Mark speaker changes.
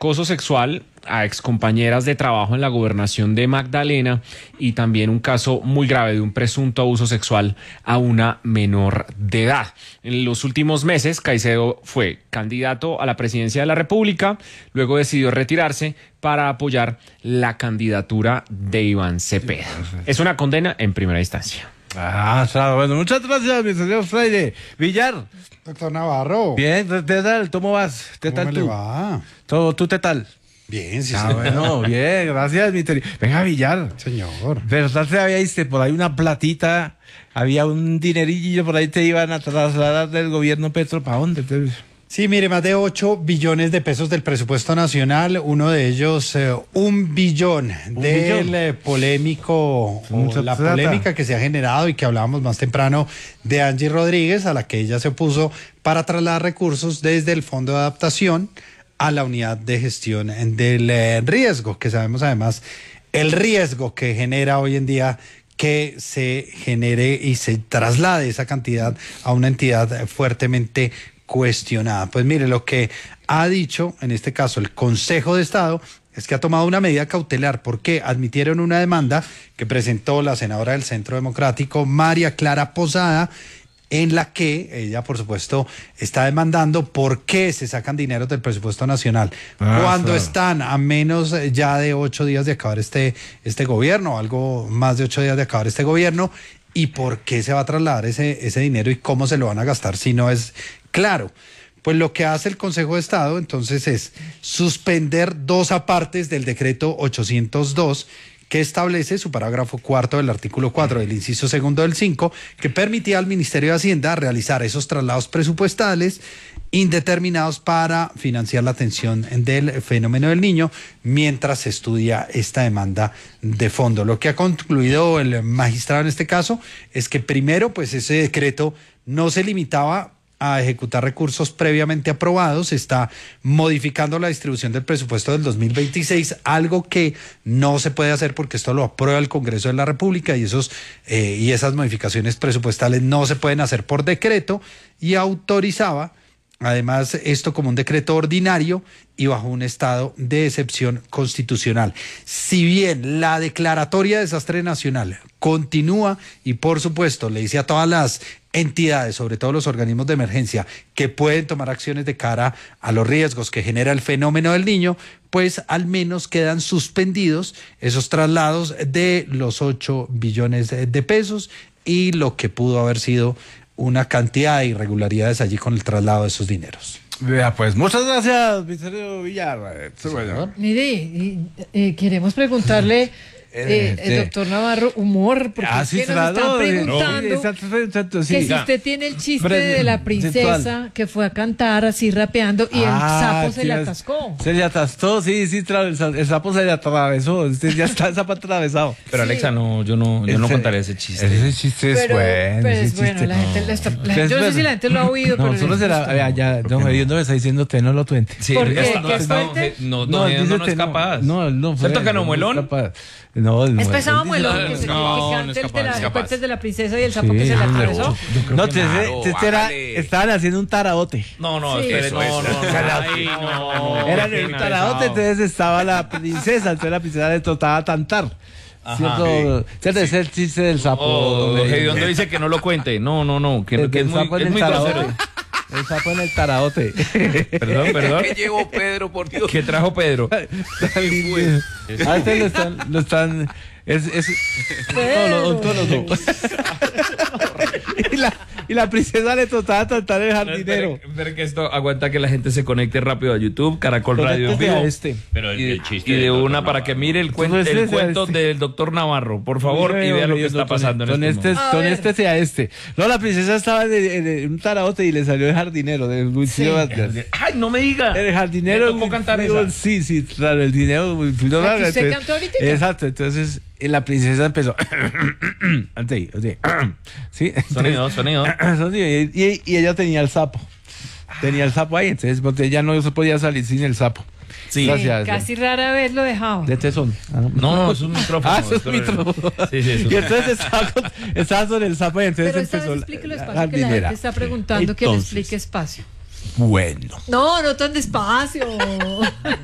Speaker 1: acoso sexual a excompañeras de trabajo en la gobernación de Magdalena y también un caso muy grave de un presunto abuso sexual a una menor de edad. En los últimos meses, Caicedo fue candidato a la presidencia de la República, luego decidió retirarse para apoyar la candidatura de Iván Cepeda. Es una condena en primera instancia.
Speaker 2: Claro, bueno, muchas gracias, mi señor Freire. Villar.
Speaker 3: Doctor Navarro.
Speaker 2: Bien, ¿qué tal? ¿Cómo vas? ¿Qué tal
Speaker 3: ¿Cómo
Speaker 2: tú?
Speaker 3: le va?
Speaker 2: ¿Tú qué tal?
Speaker 3: Bien, sí,
Speaker 2: Bueno, bien, gracias, mi Venga, Villar.
Speaker 3: señor.
Speaker 2: ¿Verdad que había visto por ahí una platita? Había un dinerillo por ahí, te iban a trasladar del gobierno Petro. ¿Para dónde?
Speaker 3: Sí, mire, más de 8 billones de pesos del presupuesto nacional, uno de ellos 1 billón del polémico, o la polémica que se ha generado y que hablábamos más temprano de Angie Rodríguez, a la que ella se opuso para trasladar recursos desde el Fondo de Adaptación a la Unidad de Gestión del Riesgo, que sabemos además el riesgo que genera hoy en día que se genere y se traslade esa cantidad a una entidad fuertemente cuestionada. Pues mire, lo que ha dicho en este caso el Consejo de Estado es que ha tomado una medida cautelar porque admitieron una demanda que presentó la senadora del Centro Democrático, María Clara Posada, en la que ella, por supuesto, está demandando por qué se sacan dineros del presupuesto nacional cuando están a menos ya de 8 días de acabar este gobierno, algo más de 8 días de acabar este gobierno, y por qué se va a trasladar ese dinero y cómo se lo van a gastar si no es claro. Pues lo que hace el Consejo de Estado entonces es suspender 2 apartes del decreto 802 que establece su parágrafo 4 del artículo 4 del inciso segundo del 5, que permitía al Ministerio de Hacienda realizar esos traslados presupuestales indeterminados para financiar la atención del fenómeno del niño mientras se estudia esta demanda de fondo. Lo que ha concluido el magistrado en este caso es que primero, pues ese decreto no se limitaba a ejecutar recursos previamente aprobados, está modificando la distribución del presupuesto del 2026, algo que no se puede hacer porque esto lo aprueba el Congreso de la República y esas modificaciones presupuestales no se pueden hacer por decreto, y autorizaba además esto como un decreto ordinario y bajo un estado de excepción constitucional. Si bien la declaratoria de desastre nacional continúa y por supuesto le dice a todas las entidades, sobre todo los organismos de emergencia, que pueden tomar acciones de cara a los riesgos que genera el fenómeno del niño, pues al menos quedan suspendidos esos traslados de los 8 billones de pesos y lo que pudo haber sido una cantidad de irregularidades allí con el traslado de esos dineros.
Speaker 2: Vea, pues muchas gracias, Ministerio Villar. Bueno.
Speaker 4: Mire, queremos preguntarle, doctor Navarro, humor, porque es que nos están preguntando que si usted tiene el chiste de la princesa que fue a cantar así rapeando y el sapo se le atascó.
Speaker 2: Se le atascó, sí, el sapo se le atravesó, ya está el sapo atravesado.
Speaker 1: Pero Alexa, yo no contaré ese chiste.
Speaker 2: Ese chiste es bueno.
Speaker 4: Pero es bueno, la gente yo no sé si la gente lo ha oído, pero
Speaker 2: solo ya, don Gediondo me está diciendo te no lo tuente.
Speaker 1: Sí,
Speaker 4: ¿por qué?
Speaker 1: No es capaz.
Speaker 2: No,
Speaker 1: ¿Cierto que no, muelón?
Speaker 2: No,
Speaker 4: es pesado muelón que cante el cuentes de la princesa y el sapo que se le atravesó.
Speaker 2: No, estaban haciendo un taraote.
Speaker 1: No,
Speaker 4: espere,
Speaker 1: no.
Speaker 2: Eran un taraote, entonces estaba la princesa, entonces la princesa le trataba cantar. ¿Cierto? Es el chiste del sapo.
Speaker 1: Gediondo dice que no lo cuente. No, que es muy grosero.
Speaker 2: El sapo en el taraote.
Speaker 1: Perdón.
Speaker 5: ¿Qué llevó Pedro, por Dios?
Speaker 1: ¿Qué trajo Pedro?
Speaker 2: Antes lo están. Todos los dos. Y la princesa le trataba de tratar el jardinero.
Speaker 1: Pero que esto aguanta que la gente se conecte rápido a YouTube, Caracol Radio en vivo.
Speaker 5: Pero el chiste
Speaker 1: y de una para que mire el cuento del doctor Navarro, por favor, y vea lo que está pasando en este momento.
Speaker 2: Con este sea este. No, la princesa estaba en un taraote y le salió el jardinero de Lucio Vázquez.
Speaker 1: Ay, no me diga.
Speaker 2: El jardinero.
Speaker 1: ¿Cómo cantar esa?
Speaker 2: Sí, claro, el dinero.
Speaker 4: ¿Usted cantó ahorita?
Speaker 2: Exacto, entonces la princesa empezó ¿sí?
Speaker 1: Sonido.
Speaker 2: Y ella tenía el sapo. Tenía el sapo ahí, entonces porque ella no se podía salir sin el sapo.
Speaker 1: Sí.
Speaker 2: Gracias.
Speaker 4: Casi rara vez lo dejaba.
Speaker 2: ¿De este son?
Speaker 1: No, es un micrófono.
Speaker 2: Es un micrófono.
Speaker 1: Sí,
Speaker 2: y entonces estaba sobre el sapo y entonces
Speaker 4: pero
Speaker 2: empezó
Speaker 4: explíquelo espacio, que la gente está preguntando. Entonces, que le explique espacio.
Speaker 2: Bueno.
Speaker 4: No tan despacio.